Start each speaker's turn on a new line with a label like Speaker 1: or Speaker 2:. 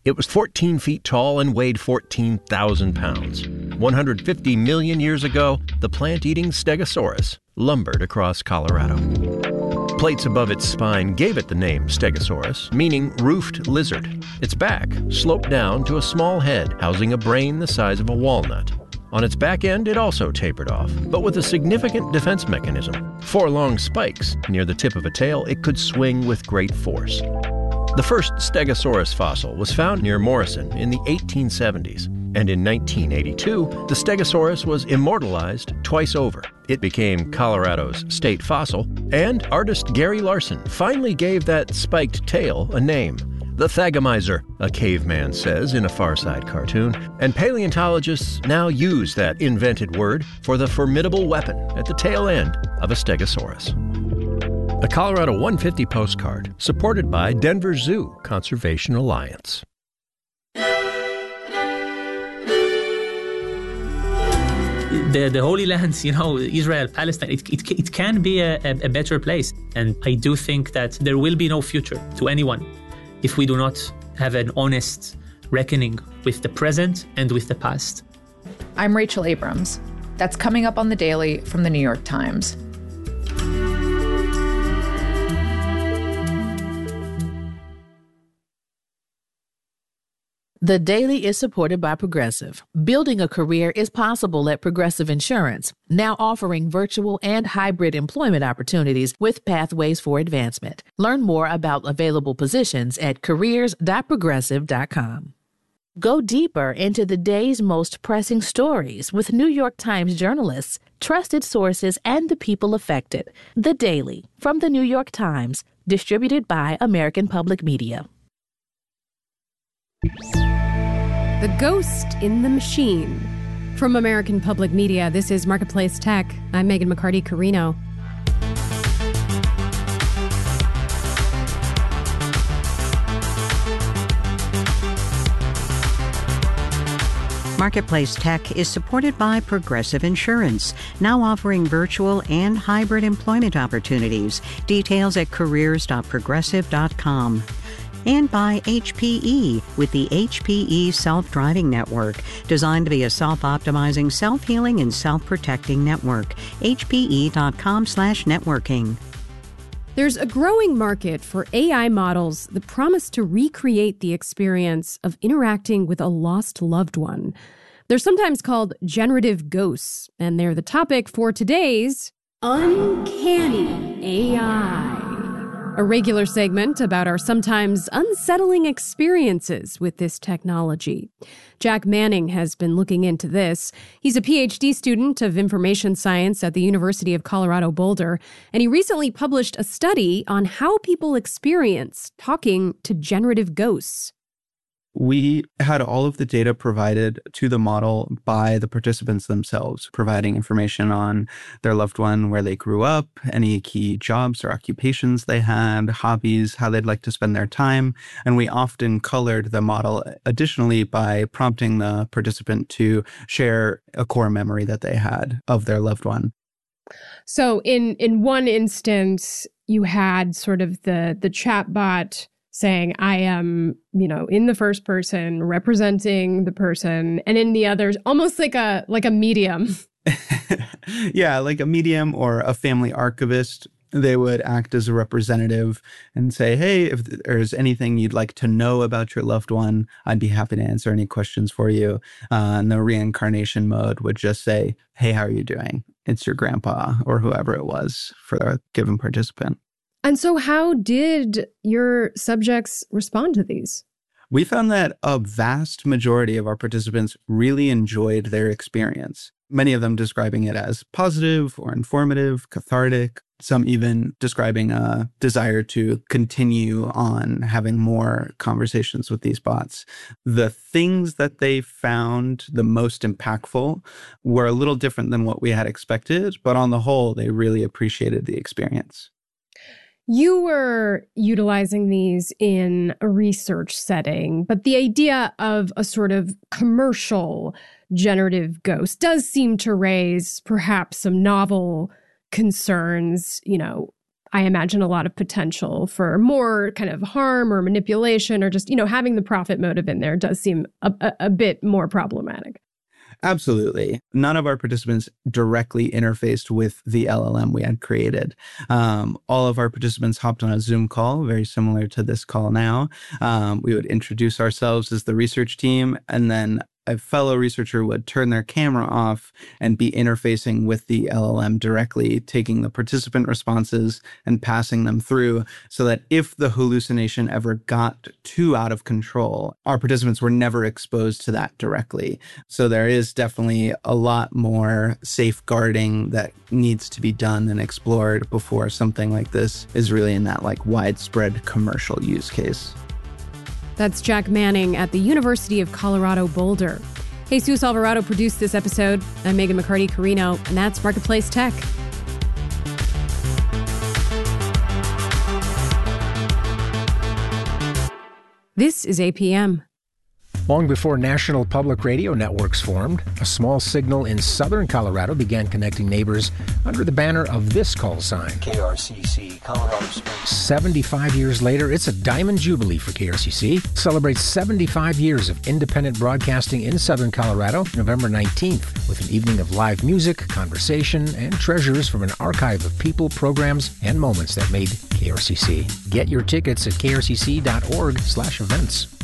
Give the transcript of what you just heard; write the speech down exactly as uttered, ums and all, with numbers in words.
Speaker 1: It was fourteen feet tall and weighed fourteen thousand pounds. one hundred fifty million years ago, the plant-eating Stegosaurus lumbered across Colorado. Plates above its spine gave it the name Stegosaurus, meaning roofed lizard. Its back sloped down to a small head housing a brain the size of a walnut. On its back end, it also tapered off, but with a significant defense mechanism. Four long spikes near the tip of a tail it could swing with great force. The first Stegosaurus fossil was found near Morrison in the eighteen seventies, and in nineteen eighty-two, the Stegosaurus was immortalized twice over. It became Colorado's state fossil, and artist Gary Larson finally gave that spiked tail a name. The Thagomizer, a caveman says in a Far Side cartoon, and paleontologists now use that invented word for the formidable weapon at the tail end of a Stegosaurus. A Colorado one fifty postcard, supported by Denver Zoo Conservation Alliance.
Speaker 2: The, the Holy Lands, you know, Israel, Palestine, it, it, it can be a, a better place. And I do think that there will be no future to anyone if we do not have an honest reckoning with the present and with the past.
Speaker 3: I'm Rachel Abrams. That's coming up on The Daily from The New York Times.
Speaker 4: The Daily is supported by Progressive. Building a career is possible at Progressive Insurance, now offering virtual and hybrid employment opportunities with pathways for advancement. Learn more about available positions at careers dot progressive dot com. Go deeper into the day's most pressing stories with New York Times journalists, trusted sources, and the people affected. The Daily from The New York Times, distributed by American Public Media.
Speaker 5: The Ghost in the Machine. From American Public Media, this is Marketplace Tech. I'm Megan McCarty-Carino.
Speaker 6: Marketplace Tech is supported by Progressive Insurance, now offering virtual and hybrid employment opportunities. Details at careers dot progressive dot com. And by H P E with the H P E Self-Driving Network, designed to be a self-optimizing, self-healing, and self-protecting network. H P E dot com slash networking.
Speaker 5: There's a growing market for A I models that promise to recreate the experience of interacting with a lost loved one. They're sometimes called generative ghosts, and they're the topic for today's Uncanny A I. A regular segment about our sometimes unsettling experiences with this technology. Jack Manning has been looking into this. He's a P H D student of information science at the University of Colorado Boulder, and he recently published a study on how people experience talking to generative ghosts.
Speaker 7: We had all of the data provided to the model by the participants themselves, providing information on their loved one, where they grew up, any key jobs or occupations they had, hobbies, how they'd like to spend their time. And we often colored the model additionally by prompting the participant to share a core memory that they had of their loved one.
Speaker 5: So in, in one instance, you had sort of the, the chatbot saying, I am, you know, in the first person representing the person, and in the others, almost like a like a medium.
Speaker 7: Yeah, like a medium or a family archivist. They would act as a representative and say, hey, if there's anything you'd like to know about your loved one, I'd be happy to answer any questions for you. Uh, and the reincarnation mode would just say, hey, how are you doing? It's your grandpa or whoever it was for a given participant.
Speaker 5: And so how did your subjects respond to these?
Speaker 7: We found that a vast majority of our participants really enjoyed their experience, many of them describing it as positive or informative, cathartic, some even describing a desire to continue on having more conversations with these bots. The things that they found the most impactful were a little different than what we had expected, but on the whole, they really appreciated the experience.
Speaker 5: You were utilizing these in a research setting, but the idea of a sort of commercial generative ghost does seem to raise perhaps some novel concerns. You know, I imagine a lot of potential for more kind of harm or manipulation, or just, you know, having the profit motive in there does seem a, a, a bit more problematic.
Speaker 7: Absolutely. None of our participants directly interfaced with the L L M we had created. Um, all of our participants hopped on a Zoom call, very similar to this call now. Um, we would introduce ourselves as the research team, and then a fellow researcher would turn their camera off and be interfacing with the L L M directly, taking the participant responses and passing them through, so that if the hallucination ever got too out of control, our participants were never exposed to that directly. So there is definitely a lot more safeguarding that needs to be done and explored before something like this is really in that like widespread commercial use case.
Speaker 5: That's Jack Manning at the University of Colorado Boulder. Jesus Alvarado produced this episode. I'm Megan McCarty-Carino, and that's Marketplace Tech. This is A P M.
Speaker 8: Long before national public radio networks formed, a small signal in southern Colorado began connecting neighbors under the banner of this call sign.
Speaker 9: K R C C, Colorado Springs.
Speaker 8: seventy-five years later, it's a diamond jubilee for K R C C. Celebrates seventy-five years of independent broadcasting in southern Colorado, November nineteenth, with an evening of live music, conversation, and treasures from an archive of people, programs, and moments that made K R C C. Get your tickets at k r c c dot org slash events.